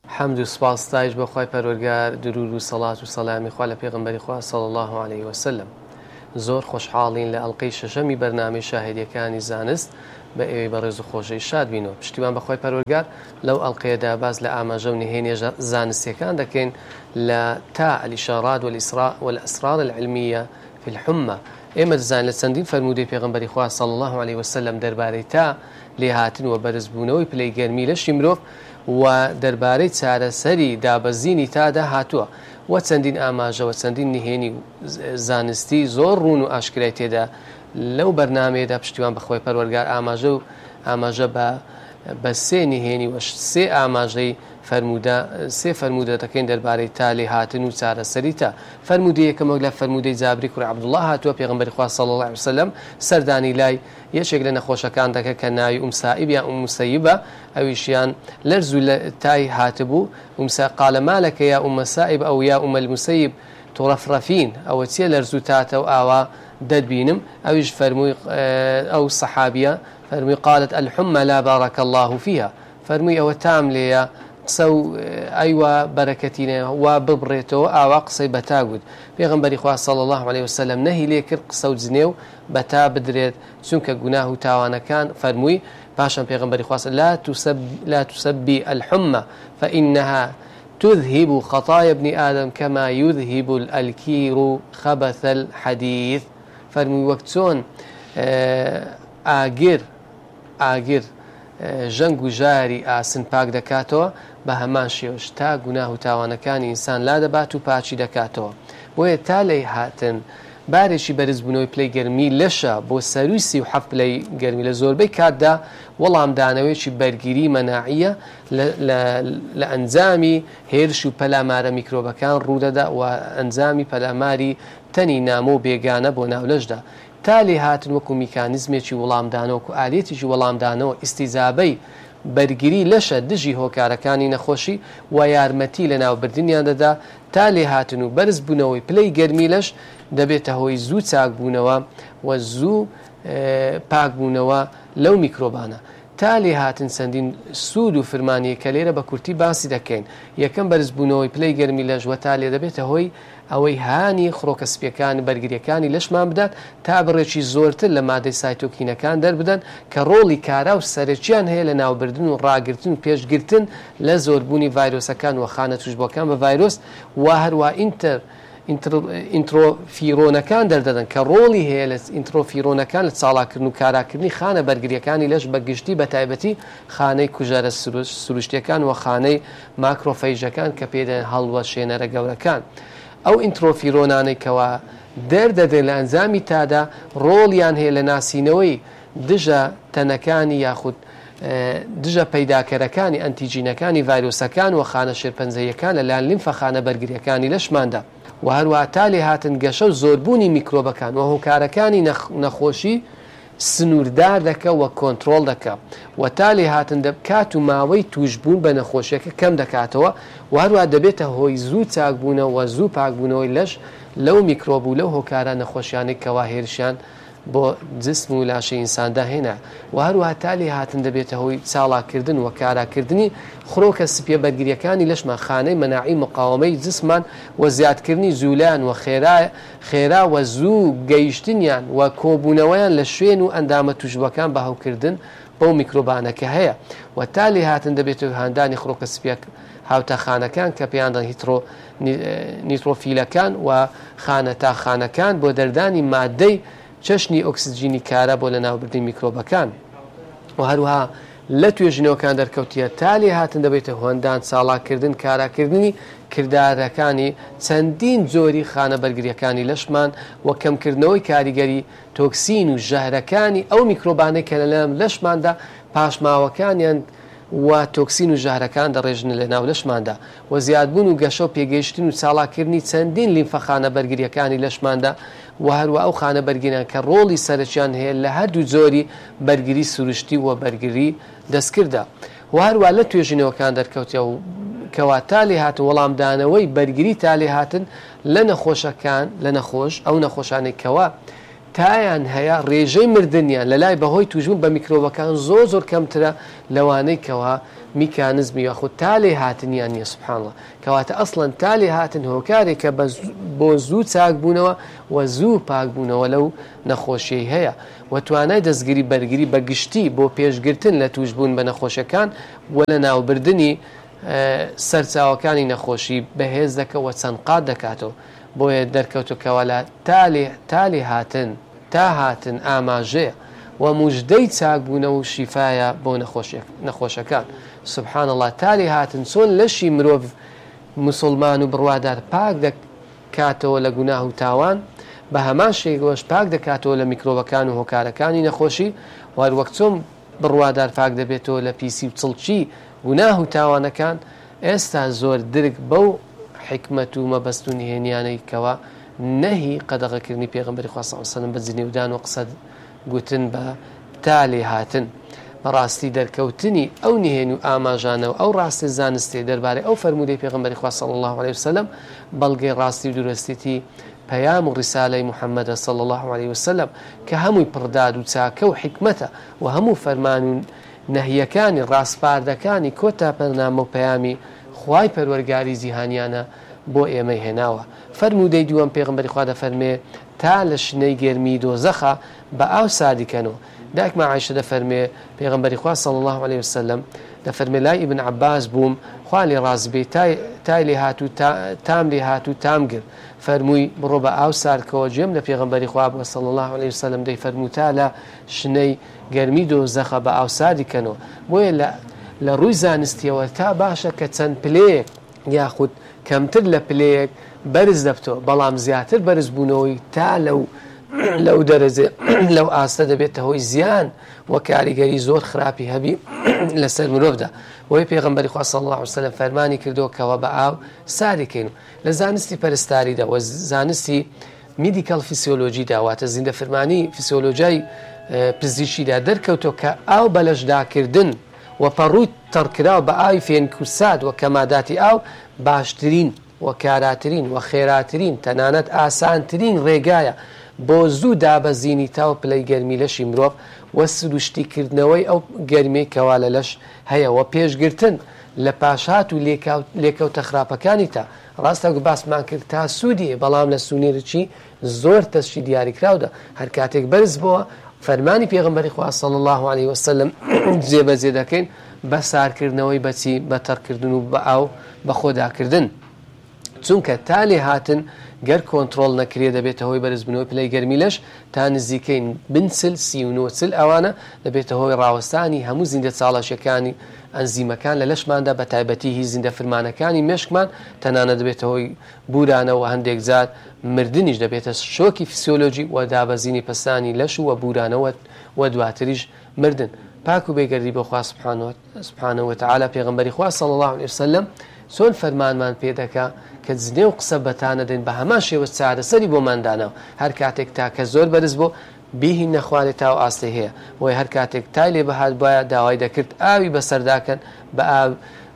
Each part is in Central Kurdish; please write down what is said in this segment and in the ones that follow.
حەمد و سوپاس ستایش بۆ خوای پەروەردگار، درود و سەڵات و سەلامی خوا لە پێغەمبەری خوا صلی الله عليه وسلم. زۆر خۆشحاڵین لە ئەڵقەی شەشەمی بەرنامەی شاهێدیەکانی زانست بە ئێوەی بەڕێز و خۆشەی شاد بینەوە. پشتیوان بەخوای پەروەردگار لەو ئەڵقەیەدا باس لە ئاماژە و نهێنیە زانستیەکان دەکەین لە تا الإشارات والأسرار العلمية في الحمى. ئێمە دەزانین لە چەندین فەرمودەی پێغەمبەری خوا صلی الله عليه وسلم دەربارەی تا لێهاتن و بەرزبوونەوەی پلەی گەرمی لەشی مرۆڤ و دەربارەی چارەسەری دابەزینی تادا هاتووە و چەندین ئاماژە و چەندین نهێنی زانستی زۆر ڕوون و ئاشکرای تێدا لەو بەرنامەیەدا پشتیوان بەخوای پەروەردگار ئاماژە بە سێ نهێنی و سێ ئاماژەی سێ فەرمودە دەکەین دەربارەی تا لێهاتن و چارەسەری تا. فەرمودەی یەکەمەک لە فەرمودەی جابری کوڕی عەبدوڵڵاه هاتووە. پێغەمبەری خوا صلی الله عليه وسلم سەردانی لای یەکێک لە نەخۆشەکان دەکە کە ناوی ئومسائیب یان ئومسەیبە، ئەویشیان لەرز و تای هاتبوو. قال ما لك يا أم سائب أو يا أم المسيب ترفرفين، أو تيا لەرز و تاتە و ئاوا دەتبینم. ئەویش فەرمووی ئەو سەحابیە فەرمووی قالت الحمى لا بارك الله فيها، فەرمووی ئەوە تام لێیە قسە و ئەیوە بەرەکەتینە وا ببڕێتەوە ئاوا قسەی بەتا گوت. پێغەمبەری خوا صلی الله عليه وسلم نەهی لێ کرد قسە و جنێ و بەتا بدرێت چونکە گوناه و تاوانەکان فەرمووی. پاشان پێغەمبەری خوا لا تسبي الحمى فإنها تذهب خطايا ابن آدم كما يذهب الكير خبث الحديث. فەرمووی وەک چۆن ئاگر ژەنگ و ژاری ئاسن پاک دەکاتەوە بە هەمان شێوەش تا گوناه و تاوانەکانی ئینسان لا دەبات و پاچی دەکاتەوە. بۆیە تا لێی هاتن بارێکی بەرزبوونەوەی پلەی گەرمی لەشە بۆ سەروی 37 پلەی گەرمی لە زۆربەی کاتدا وەڵامدانەوەیکی بەرگیری مەناعیە لە ئەنجامی هێرش و پەلامارە میکرۆبەکان ڕوودەدا و ئەنجامی پەلاماری تەنی نامۆ و بێگانە بۆ ناولەشدا. تا لێ هاتن وەکو میکانیزمێکی وەڵامدانەوە و ئالێتێکی وەڵامدانەوە ئیستیزابەی بەرگری لەشە دژی هۆکارەکانی نەخۆشی و یارمەتی لە ناوبردنیان دەدا. تا لێ هاتن و بەرز بوونەوەی پلەی گەرمی لەش دەبێتە هۆی زوو چاکبوونەوە و زوو پاکبوونەوە لەو میکرۆبانە. تا لێ هاتن چەندین سوود و فرمانیە کە لێرە بە کورتی باسی دەکەین. یەکەم بەرزبوونەوەی پلەی گەرمی لەش و تا لێ دەبێتە هۆی ئەوەی هانی خڕۆکە سپیەکانی بەرگریەکانی لەشمان بدات تا بڕێکی زۆرتر لە مادەی سایتۆکینەکان دەربدەن کە ڕۆڵی کارا و سەرچیان هەیە لە ناوبردن و ڕاگرتن و پێشگرتن لە زۆربوونی ڤایرۆسەکان و خانە توشبەکان بە ڤایرۆس و هەروە ئینترۆفیرۆنەکان دەردەدەن کە ڕۆڵی هەیە لە ئینترۆفیرۆنەکان لە چاڵاکردن و کاراکردنی خانە بەرگریەکانی لەش بە گشتی بە تایبەتی خانەی کوژارە سروشتیەکان و خانەی ماکرۆفەیژەکان کە پێدەن هەڵوە شوێنەرە گەورەکان. ئەو ئینترۆفیرۆنانەی کەوا دەردەدەن لە ئەنجامی تادا ڕۆڵیان هەیە لە ناسینەوەی دژە تەنەکانی یاخود دژە پەیداکەرەکانی ئەنتیجینەکانی ڤایرۆسەکان و خانە شێرپەنجەیەکان لەلایەن لیمفە خانە بەرگریەکانی لەشماندا. و هەروە تا لێ هاتن گەشە و زۆربوونی میکرۆبەکان و هۆکارەکانی نەخۆشی سنووردار دەکە و کۆنتڕۆڵ دەکە و تا لێ هاتن دەبکات و ماوەی توشبوون بە نەخۆشیەکە کەم دەکاتەوە و هەروە دەبێتە هۆی زوو چاکبوونەوە و زوو پاکبوونەوەی لەش لەو میکرۆب و لەو هۆکارە نەخۆشیانەی کەوا هێرشیان بۆ جسم و لاشەی ئینساندا هێنا و هەروە تا لێ هاتن دەبێتە هۆی چاڵاکردن و کاراکردنی خڕۆکە سپیە بەرگریەکانی لەشمان خانەی مەناعی مقاومەی جسمان و زیادکردنی زولان و خێرا و زوو گەیشتنیان و کۆبوونەوەیان لە شوێن و ئەندامە توشبەکان بە هەوکردن بەو میکرۆبانەکە هەیە و تا لێ هاتن دەبێتە هاندانی خڕۆکە سپیە هاوتەخانەکان کە پێیاندان نیترۆفیلەکان و خانەتاخانەکان بۆ دەردانی مادەی چەشنی ئۆکسجینی کارە بۆ لە ناوبردنی میکرۆبەکان و هەروها لە توێژینەوەکان دەرکەوتیە تا لێ هاتن دەبێتە هۆندان چاڵاکردن کاراکردنی کردارەکانی چەندین جۆری خانە بەرگریەکانی لەشمان و کەمکردنەوەی کاریگەری تۆکسین و ژەهرەکانی ئەو میکرۆبانەی کە لەلام لەشماندا پاشماوەکانیان و تۆکسین و ژەهرەکان دەڕێژن لە ناو لەشماندا و زیادبوون و گەشە و پێگەیشتن و چاڵاکردنی چەندین لیمفە خانە بەرگریەکانی لەشماندا و هەروە ئەو خانە بەرگریان کە ڕۆڵی سەرچیان هەیە لە هەردوو جۆری بەرگری سروشتی و بەرگری دەستکردە و هەروە لە توێژینەوەکان دەرکەوتە و کەوا تا لێ هاتن وەڵامدانەوەی بەرگری تا لێ هاتن لە نەخۆشەکان لە نەخۆش ئەو نەخۆشانەی کەوا تایان هەیە ڕێژەی مردنیان لە لای بەهۆی توژبوون بە میکرۆبەکان زۆر کەمترە لەوانەی کەوا میکانزمی یاخود تا لێ هاتنیان نییە سبحان الله کەواتە ئەسڵەن تا لێ هاتن هۆکارێکە بۆ زوو چاک بوونەوە و زوو پاک بوونەوە لەو نەخۆشیەی هەیە و توانای دەستگیری بەرگری بە گشتی بۆ پێشگرتن لە توش بوون بە نەخۆشەکان و لە ناوبردنی سەرچاوەکانی نەخۆشی بەهێز دەکەوە چەند قات دەکاتەوە بۆیە دەرکەوتوکەوە لە تا لێ هاتن تا هاتن ئاماژەیە و موژدەی چاکبوونە و شیفایە بۆ نەخۆشەکان سبحان الله تا لێ هاتن چۆن لەشی مرۆڤ مسلمان و بڕوادار پاک دەکاتەوە لە گوناه و تاوان بە هەمان شێگەوەش پاک دەکاتەوە لە میکرۆبەکان و هۆکارەکانی نەخۆشی وەک چۆن بڕوادار پاک دەبێتەوە لە پیسی و چڵچی گوناه و تاوانەکان ئێستا زۆر درک بەو حکمت و مەبەست و نهێنیانەی کەوا نەهی قەدەغەکردنی پێغەمبەری خوا صلی الله علیه و سلم بە جنێودان و قسە گوتن بە تا لێ هاتن بەڕاستی دەرکەوتنی ئەو نهێنی و ئاماژانەوە ئەو ڕاستی زانستی دەربارەی ئەو فەرمودەی پێغەمبەری خوا صلی الله علیه و سلم بەڵگەی ڕاستی و دوورەستیتی پەیام و ڕیسالەی محەممەدە صلی الله علیه و سلم کە هەمووی پڕداد و چاکە و حکمەتە و هەموو فەرمان و نەهیەکانی ڕاستپاردەکانی کۆتا پەرنامە و پەیامی خوای پەروەرگاری جیهانیانە بۆ ئێمەی هێناوە فەرمودەی دووەم پێغەمبەری خوا دەفەرمێ تا لە شنەی گەرمی دۆزەخە بە ئاو سادیکەنەوە دایکمان عایشە دەفەرمێ پێغەمبەری خوا صلی الله علیه وسلم دەفەرمێ لای ئیبن عەباس بووم خوا لێ ڕازی بێ تای لێ هاتوو تام لێ هاتوو تام گر فەرمووی بڕۆ بە ئاو ساردکەوە گوێم لە پێغەمبەری خوا بووە صلی الله علیه وسلم دەی فەرموو تا لە شنەی گەرمی دۆزەخە بە ئاو سادیکەنەوە بۆیە لە ڕووی زانستیەوە تا باشە کە چەند پلەیەک یاخود کەمتر لە پلەیەک بەرز دەبتەوە بەڵام زیاتر بەرز بوونەوەی تا لەو دەرەجێ لەو ئاستە دەبێتە هۆی زیان و کاریگەری زۆر خراپی هەبی لەسەر مرۆڤدا بۆیە پێغەمبەری خوا صلی الله علیه وسلم فەرمانی کردەوە کەوە بە ئاو ساریکەین لە زانستی پەرستاریدا و زانستی میدیکەڵ فیسیۆلۆژیدا واتە زیندە فرمانی فیسیۆلۆژیای پزیشکیدا دەرکەوتەوە کە ئاو بەلەشداکردن و پەڕووی تەڕکراوە بە ئاوی فێنکوساد و کەماداتی ئاو باشترین و کاراترین و خێراترین تەنانەت ئاسانترین ڕێگایە بۆ زوو دابەزینی تاو پلەی گەرمی لەشی مرۆڤ و سروشتیکردنەوەی ئەو گەرمەی کەوا لە لەش هەیە و پێشگرتن لە پاشات و لێکەوتە خراپەکانی تا ڕاستە باسمان کرد تا سوودی بەڵام لە سونێرچی زۆر تەشی دیاریکراودا هەر کاتێک بەرز بووە فەرمانی پێغەمبەری خوا صلی الله علیه وسلم جێبەجێ دەکەین بە سارکردنەوەی بەچی بە تەڕکردن و بە ئاو بە خۆداکردن چونکە تا لێ هاتن گەر کۆنتڕۆڵ نەکرێ دەبێتە هۆی بەرزبوونەوەی پلەی گەرمی لەش تا نزیکەی بنچل 39 ئەوانە دەبێتە هۆی ڕاوەستانی هەموو زیندە چاڵەشەکانی ئەنزیمەکان لە لەشماندا بە تایبەتی هی زیندە فرمانەکانی مێشکمان تەنانە دەبێتە هۆی بورانەوە هەندێک جار مردنیش دەبێتە شۆکی فیسیۆلۆژی و دابەزینی پەستانی لەش و بورانەوە و دواتریش مردن پاک و بێگەردی بۆ خوا سبحانه وتعالى پێغەمبەری خوا صلی الله علیه وسلم چۆن فەرمانمان پێ دەکا کە جنێ و قسە بەتانە دێن بە هەمان شێوە چارەسەری بۆماندانەوە هەر کاتێک تاکە زۆر بەرز بۆ بیهین نەخوارێت تا و ئاستی هەیە بۆی هەر کاتێک تای لێ بەهات بایە داوای دەکرد ئاوی بەسەرداکەن بە ئاو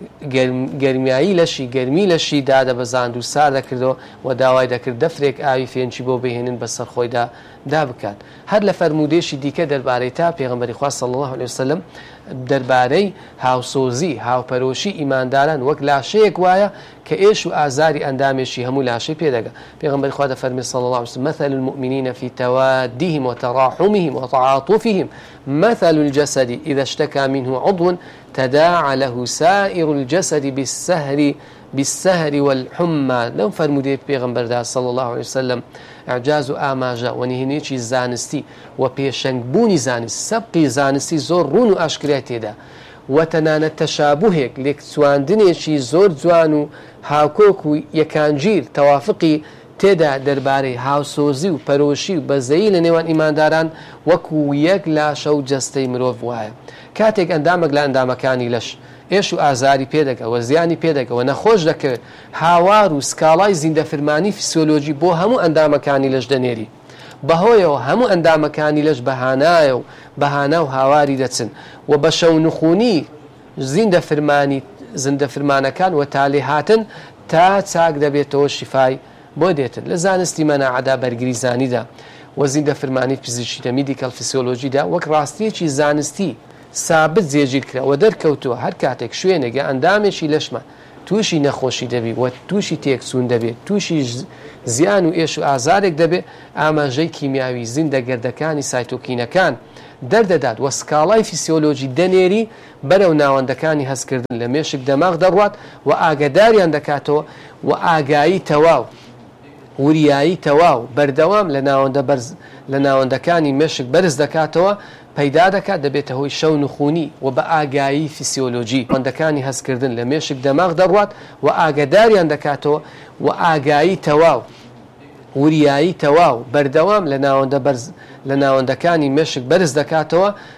گەرمیایی لەشی گەرمی لەشی دادەبەزاند و سار دەکردەوە و داوای دەکرد دەفرێک ئاوی فێنچی بۆ بهێنن بەسەر خۆیدا دابکات هەر لە فەرمودێشی دیکە دەربارەی تا پێغەمبەری خوا صلی الله علیه وسلم دەربارەی هاوسۆزی هاوپەرۆشی ئیمانداران وەک لاشەیەک وایە کە ئێش و ئازاری ئەندامێشی هەموو لاشەی پێدەگا پێغەمبەری خوا دەفەرمێ صلی الله علیه وسلم مثل المؤمنین في توادهم وتراحمهم وتعاطفهم مثل الجسد إذا اشتكى منه عضو تداعى له سائر الجسد بالسهر والحمى لو فرمودي پیغمبر دا صلى الله عليه وسلم اعجاز و ئاماژە و نهێنیەکی زانستی و پێشەنگبوونی زانست سەبقی زانستی زۆر ڕوون و ئاشکرای تێدا و تەنانەت تەشابوهێک لێکچواندنێکی زۆر جوان و هاوکۆک و یەکانگیر تەوافقی تێدا دەربارەی هاوسۆزی و پەرۆشی و بەزەیی لە نێوان ئیمانداران وەکو یەک لاشە و جەستەی مرۆڤ وایە کاتێک ئەندامێک لە ئەندامەکانی لەش ئێش و ئازاری پێدەگە و زیانی پێدەگە و نەخۆش دەکرد هاوار و سکاڵای زیندەفرمانی فیسیۆلۆژی بۆ هەموو ئەندامەکانی لەش دەنێری بەهۆیەوە هەموو ئەندامەکانی لەش بەهانایە و بەهانا و هاواری دەچن و بە شەو نخوونی زیندەفرمانەکان و تاڵێ هاتن تا چاک دەبێتەوە شیفای بۆ دێتن لە زانستی مەناعەدا بەرگری زانیدا و زیندەفرمانی فیزیکیدا میدیکەڵ فیسیۆلۆژیدا وەک ڕاستیەکی زانستی سابت جێگیر کراوە دەرکەوتووە هەر کاتێک شوێنێگە ئەندامێکی لەشمان تووشی نەخۆشی دەبێت و تووشی تێکسوون دەبێت تووشی زیان و ئێش و ئازارێک دەبێت ئاماژەی کیمیاوی زیندەگەردەکانی سایتۆکینەکان دەردەدات و سکاڵای فیسیۆلۆژی دەنێری بەرەو ناوەندەکانی هەستکردن لە مێشک دەماغ دەڕوات و ئاگاداریان دەکاتەوە و ئاگایی تەواو وریایی تەواو بەردەوام لە ناوەندەکانی مێشک بەرز دەکاتەوە پەیدا دەکات دەبێتە هۆی شەو نخوونی و بە ئاگایی فیسیۆلۆژی ناوەندەکانی هەستکردن لە مێشک دەماغ دەڕوات و ئاگاداریان دەکاتەوە و ئاگایی تەواو وریایی تەواو بەردەوام لە ناوەندەکانی مێشک بەرز دەکاتەوە